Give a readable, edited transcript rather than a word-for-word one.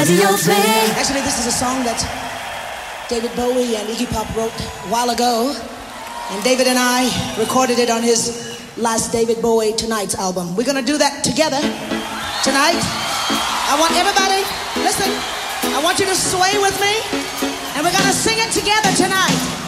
Radio 2. Actually, this is a song that David Bowie and Iggy Pop wrote a while ago. And David and I recorded it on his last David Bowie Tonight's album. We're gonna do that together tonight. I want everybody, listen, I want you to sway with me, and we're gonna sing it together tonight.